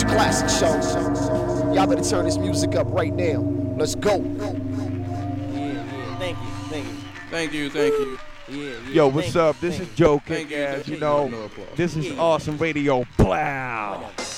Future Classic Show. Y'all better turn this music up right now. Let's go. Thank you. Thank you. Yo, what's up? This is Joe Kick-Ass. You know, this is Awesome Radio. Blah.